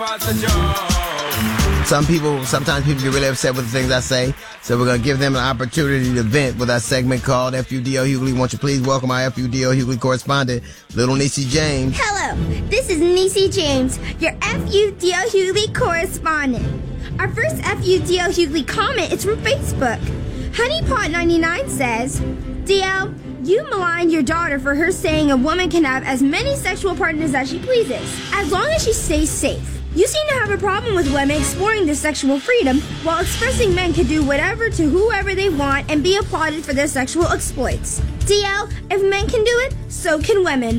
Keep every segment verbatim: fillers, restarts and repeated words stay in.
Some people, sometimes people get really upset with the things I say, so we're going to give them an opportunity to vent with our segment called F U D O Hughley. Won't you please welcome our F U D O Hughley correspondent, Little Niecy James. Hello, this is Niecy James, your F U D O Hughley correspondent. Our first F U D O Hughley comment is from Facebook. Honeypot ninety-nine says, D L, you malign your daughter for her saying a woman can have as many sexual partners as she pleases, as long as she stays safe. You seem to have a problem with women exploring their sexual freedom while expressing men can do whatever to whoever they want and be applauded for their sexual exploits. D L, if men can do it, so can women.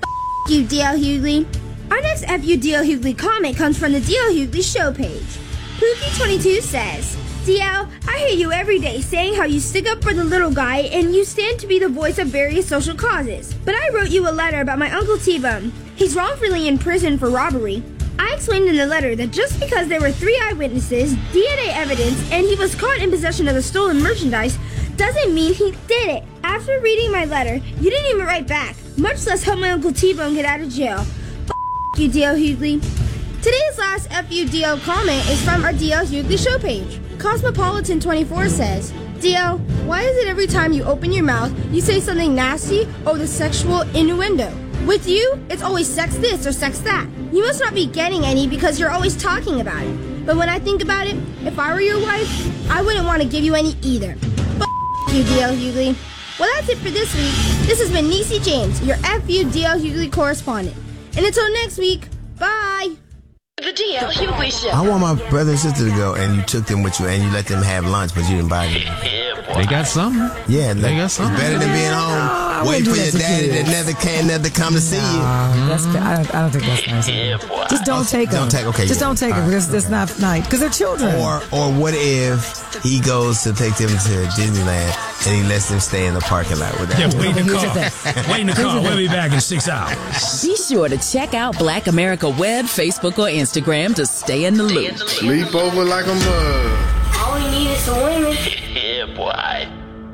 F you, D L Hughley. Our next F U D O Hughley comment comes from the D L Hughley show page. Pookie twenty-two says, D L, I hear you every day saying how you stick up for the little guy and you stand to be the voice of various social causes. But I wrote you a letter about my Uncle T-Bone. He's wrongfully in prison for robbery. I explained in the letter that just because there were three eyewitnesses, D N A evidence, and he was caught in possession of the stolen merchandise, doesn't mean he did it. After reading my letter, you didn't even write back, much less help my Uncle T-Bone get out of jail. F you, D L Hughley. Today's last F U D O comment is from our D L Hughley show page. Cosmopolitan twenty-four says, D L, why is it every time you open your mouth, you say something nasty or the sexual innuendo? With you, it's always sex this or sex that. You must not be getting any because you're always talking about it. But when I think about it, if I were your wife, I wouldn't want to give you any either. F you, D L Hughley. Well, that's it for this week. This has been Niecy James, your F U D L Hughley correspondent. And until next week, bye. The D L Hughley Show. I want my brother and sister to go, and you took them with you, and you let them have lunch, but you didn't buy them. They got something. Yeah, they like, got something. It's better than being home, no, waiting for your daddy that never can, never come to see you. Uh, that's, I, don't, I don't think that's nice. Yeah, just don't take them. Don't take, okay. Just yeah. don't take them because that's not nice. Because they're children. Or, or what if he goes to take them to Disneyland and he lets them stay in the parking lot with that? Yeah, wait in the car. Wait in the car. We'll be back in six hours. Be sure to check out Black America Web, Facebook, or Instagram to stay in the loop. Sleep over like a mug. All we need is some women. Yeah, boy.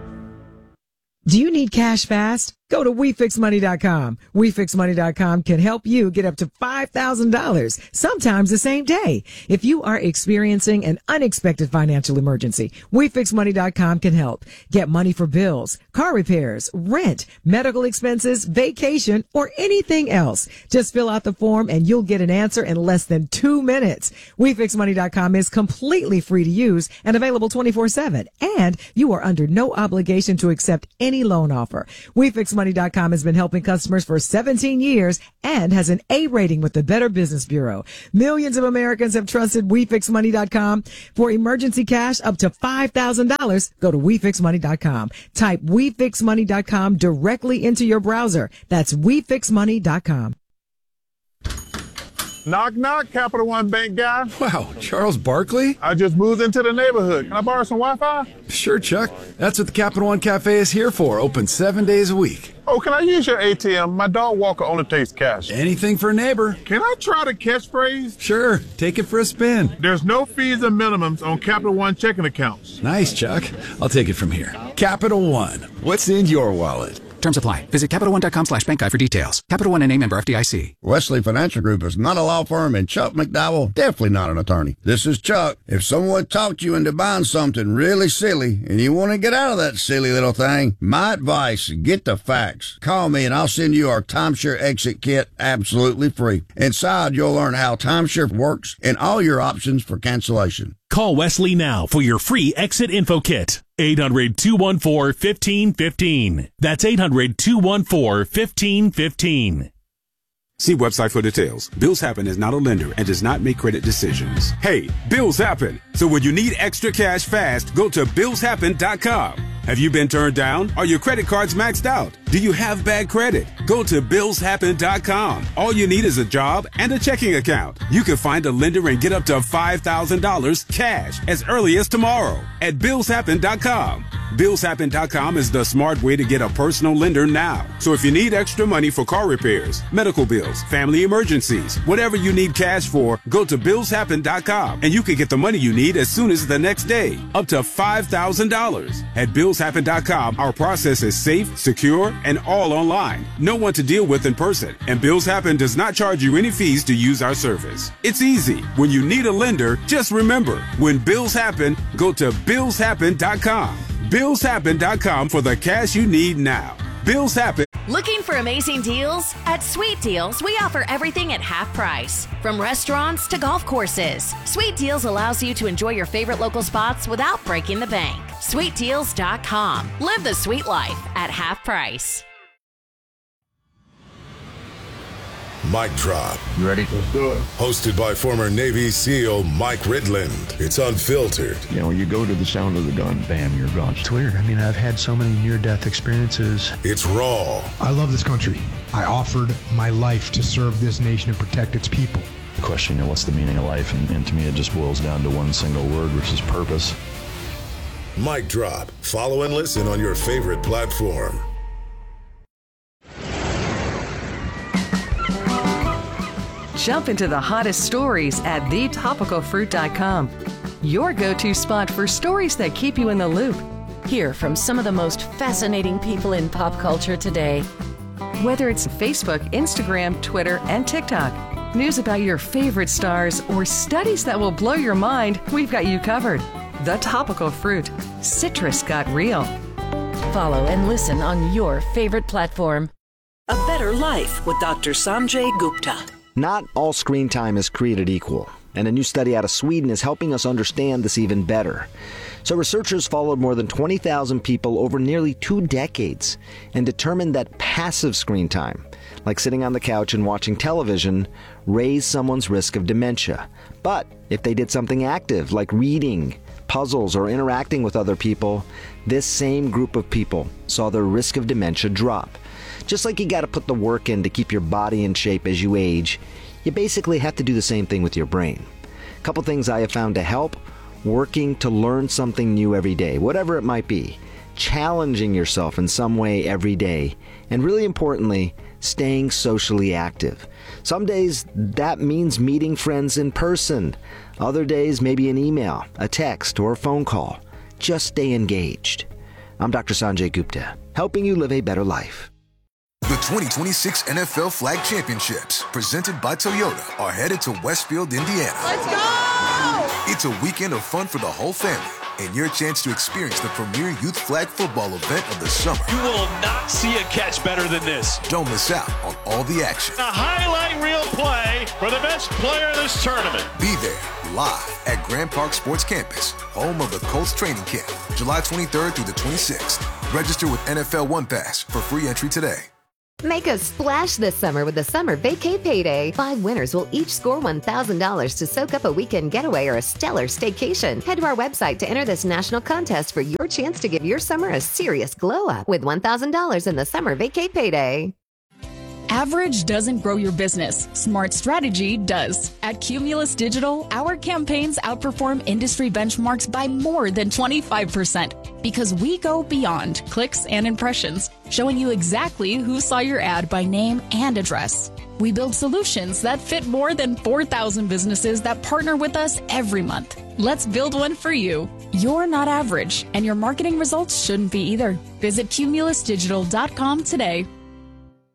Do you need cash fast? Go to we fix money dot com. we fix money dot com can help you get up to five thousand dollars, sometimes the same day. If you are experiencing an unexpected financial emergency, we fix money dot com can help. Get money for bills, car repairs, rent, medical expenses, vacation, or anything else. Just fill out the form and you'll get an answer in less than two minutes. we fix money dot com is completely free to use and available twenty-four seven. And you are under no obligation to accept any loan offer. we fix money dot com has been helping customers for seventeen years and has an A rating with the Better Business Bureau. Millions of Americans have trusted we fix money dot com. For emergency cash up to five thousand dollars, go to we fix money dot com. Type we fix money dot com directly into your browser. That's we fix money dot com. Knock, knock, Capital One Bank guy. Wow, Charles Barkley? I just moved into the neighborhood. Can I borrow some Wi-Fi? Sure, Chuck. That's what the Capital One Cafe is here for. Open seven days a week. Oh, can I use your A T M? My dog Walker only takes cash. Anything for a neighbor. Can I try the catchphrase? Sure, take it for a spin. There's no fees and minimums on Capital One checking accounts. Nice, Chuck. I'll take it from here. Capital One. What's in your wallet? Terms apply. Visit Capital One dot com slash bank guide for details. Capital One N A member F D I C. Wesley Financial Group is not a law firm, and Chuck McDowell definitely not an attorney. This is Chuck. If someone talked you into buying something really silly and you want to get out of that silly little thing, my advice, get the facts. Call me and I'll send you our timeshare exit kit absolutely free. Inside, you'll learn how timeshare works and all your options for cancellation. Call Wesley now for your free exit info kit. eight hundred, two one four, one five one five. That's eight hundred, two one four, one five one five. See website for details. Bills Happen is not a lender and does not make credit decisions. Hey, bills happen. So when you need extra cash fast, go to bills happen dot com. Have you been turned down? Are your credit cards maxed out? Do you have bad credit? Go to bills happen dot com. All you need is a job and a checking account. You can find a lender and get up to five thousand dollars cash as early as tomorrow at bills happen dot com. Bills Happen dot com is the smart way to get a personal lender now. So if you need extra money for car repairs, medical bills, family emergencies, whatever you need cash for, go to Bills Happen dot com and you can get the money you need as soon as the next day, up to five thousand dollars. At Bills Happen dot com, our process is safe, secure, and all online. No one to deal with in person, and Bills Happen does not charge you any fees to use our service. It's easy. When you need a lender, just remember, when bills happen, go to Bills Happen dot com. Bills Happen dot com for the cash you need now. Bills Happen. Looking for amazing deals? At Sweet Deals, we offer everything at half price. From restaurants to golf courses, Sweet Deals allows you to enjoy your favorite local spots without breaking the bank. Sweet Deals dot com. Live the sweet life at half price. Mic Drop. You ready? Let's do it. Hosted by former Navy SEAL Mike Ridland. It's unfiltered. You know, you go to the sound of the gun, bam, you're gone. It's weird. I mean, I've had so many near-death experiences. It's raw. I love this country. I offered my life to serve this nation and protect its people. The question, you know, what's the meaning of life? And, and to me, it just boils down to one single word, which is purpose. Mic Drop. Follow and listen on your favorite platform. Jump into the hottest stories at the topical fruit dot com. Your go-to spot for stories that keep you in the loop. Hear from some of the most fascinating people in pop culture today. Whether it's Facebook, Instagram, Twitter, and TikTok, news about your favorite stars, or studies that will blow your mind, we've got you covered. The Topical Fruit. Citrus got real. Follow and listen on your favorite platform. A Better Life with Doctor Sanjay Gupta. Not all screen time is created equal, and a new study out of Sweden is helping us understand this even better. So researchers followed more than twenty thousand people over nearly two decades and determined that passive screen time, like sitting on the couch and watching television, raised someone's risk of dementia. But if they did something active, like reading, puzzles, or interacting with other people, this same group of people saw their risk of dementia drop. Just like you got to put the work in to keep your body in shape as you age, you basically have to do the same thing with your brain. A couple things I have found to help: working to learn something new every day, whatever it might be, challenging yourself in some way every day, and really importantly, staying socially active. Some days that means meeting friends in person. Other days, maybe an email, a text, or a phone call. Just stay engaged. I'm Doctor Sanjay Gupta, helping you live a better life. The twenty twenty-six N F L Flag Championships, presented by Toyota, are headed to Westfield, Indiana. Let's go! It's a weekend of fun for the whole family, and your chance to experience the premier youth flag football event of the summer. You will not see a catch better than this. Don't miss out on all the action. A highlight reel play for the best player of this tournament. Be there, live at Grand Park Sports Campus, home of the Colts training camp, July twenty-third through the twenty-sixth. Register with N F L One Pass for free entry today. Make a splash this summer with the Summer Vacay Payday. Five winners will each score one thousand dollars to soak up a weekend getaway or a stellar staycation. Head to our website to enter this national contest for your chance to give your summer a serious glow-up with one thousand dollars in the Summer Vacay Payday. Average doesn't grow your business. Smart strategy does. At Cumulus Digital, our campaigns outperform industry benchmarks by more than twenty-five percent because we go beyond clicks and impressions, showing you exactly who saw your ad by name and address. We build solutions that fit more than four thousand businesses that partner with us every month. Let's build one for you. You're not average, and your marketing results shouldn't be either. Visit cumulus digital dot com today.